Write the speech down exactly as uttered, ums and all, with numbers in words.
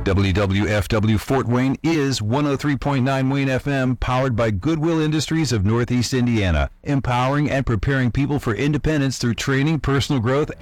W W F W Fort Wayne is one oh three point nine Wayne F M, powered by Goodwill Industries of Northeast Indiana, empowering and preparing people for independence through training, personal growth,